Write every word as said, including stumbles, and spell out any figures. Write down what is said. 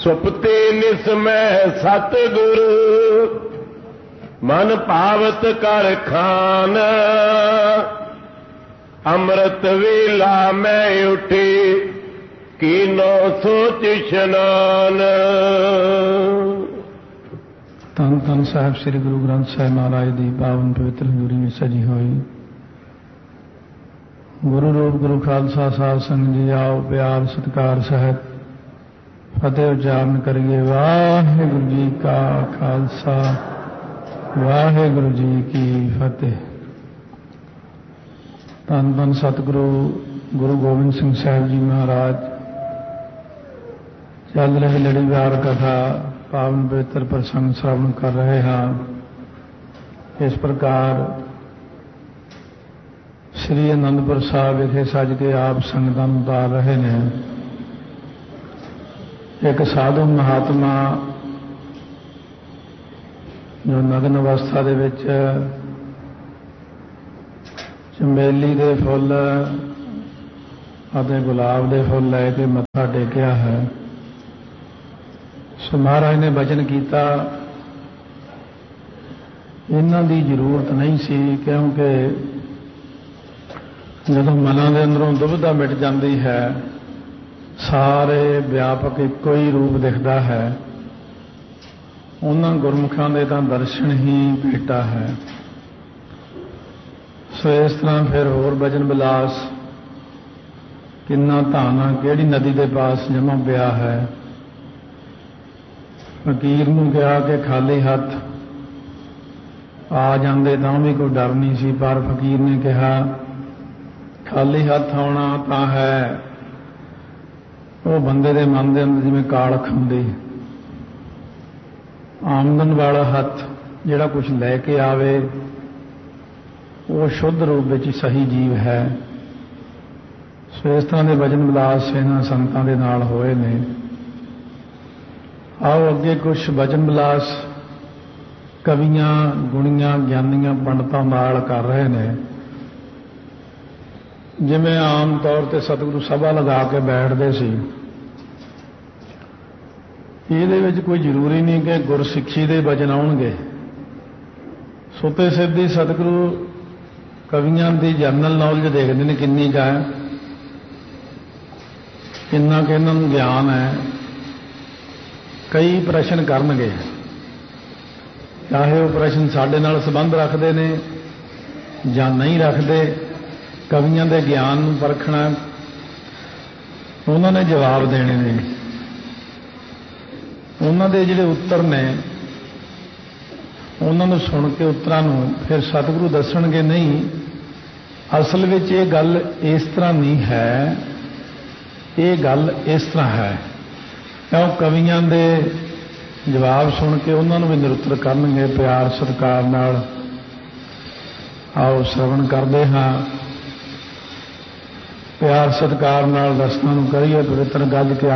सुपते निसमय सतगुर मन भावत कर खान अमृत वेला मैं उठी कीनो सोच शनान। धन धन साहिब श्री गुरु ग्रंथ साहिब महाराज की पावन पवित्र हजूरी में सजी हुई गुरु रूप गुरु खालसा साध संगत जी आओ प्यार सत्कार सहित फतेह उच्चारण करिए। वाहिगुरु जी का खालसा वाहिगुरु जी की फतेह। धन धन सतगुरु गुरु गोबिंद सिंह साहिब जी महाराज चल रही लड़ीवार कथा पावन पवित्र प्रसंग श्रवण कर रहे हैं। इस प्रकार श्री आनंदपुर साहब विखे सज के आप संगतां नूं उतार रहे हैं। एक साधु महात्मा जो नग्न अवस्था दे विच चमेली दे फुੱਲ ਅਤੇ गुलाब दे फुੱਲ लैके मत्था टेकिया है। सो महाराज ने वचन किया इन्हां दी जरूरत नहीं सी, क्योंकि जदों मनां दे अंदरों दुविधा मिट जाती है सारे व्यापक इको ही रूप दिखता है। उन्हां गुरमुखां दे तां दर्शन ही भेटा है। सो इस तरह फिर होर भजन विलास किन्ना धाना किहड़ी नदी के पास जमा पिया है। फकीर नूं कहा कि खाली हथ आ जाते तां भी कोई डर नहीं सी, पर फकीर ने कहा खाली हथ आउणा तां है वो बंदे दे मन दे अंदर जिवें कालख हुंदी। आमदन वाला हथ जिहड़ा कुछ लैके आवे वो शुद्ध रूप विच सही जीव है। सो इस तरह के भजन विलास इन्हां संगतां दे नाल होए ने। आओ अगे कुछ भजन विलास कवियां गुणियां ज्ञानियां पंडितां नाल कर रहे हैं। जिवें आम तौर पर सतगुरु सभा लगा के बैठते सी, ਇਹਦੇ ਵਿੱਚ कोई जरूरी नहीं कि गुरसिੱਖੀ ਦੇ भजन आउणगे। सुते सिद्धि सतगुरु कवियां की जनरल नॉलेज देखते हैं किन्नी का है, किन्ना कि इन्हां नूं ज्ञान है। कई प्रश्न करनगे, चाहे वो प्रश्न साडे नाल संबंध रखते हैं जां नहीं रखते। कवियां दे ज्ञान नूं परखना, उन्होंने जवाब देने ने। उन्होंने दे जिहड़े उत्तर ने उन्होंने सुन के उत्तरां नूं फिर सतगुरु दसणगे नहीं असल विच ये गल इस तरह नहीं है, ये गल इस तरह है। क्यों कवियां दे जवाब सुन के उन्होंने भी निरुत्तर करनगे प्यार सत्कार नाल। आओ श्रवण करते हाँ, प्यार सत्कार नाल रसना नूं करिए पवित्र गज के